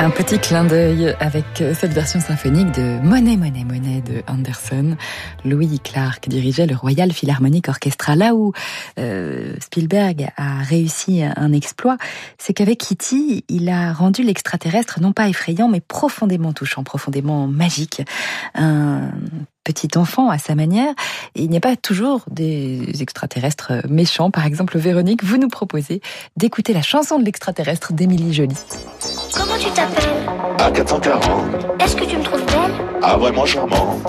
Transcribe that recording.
Un petit clin d'œil avec cette version symphonique de Monet, Monet, Monet de Anderson. Louis Clark dirigeait le Royal Philharmonic Orchestra. Là où Spielberg a réussi un exploit, c'est qu'avec E.T., il a rendu l'extraterrestre non pas effrayant, mais profondément touchant, profondément magique. Un petit enfant à sa manière. Et il n'y a pas toujours des extraterrestres méchants. Par exemple, Véronique, vous nous proposez d'écouter la chanson de l'extraterrestre d'Émilie Joly. Comment tu t'appelles? A440. Est-ce que tu me trouves belle? Ah, vraiment charmant.